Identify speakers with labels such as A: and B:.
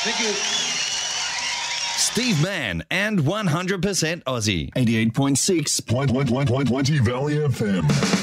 A: Thank you.
B: Steve Mann and 100% Aussie.
C: 88.6
D: Plenty Valley FM.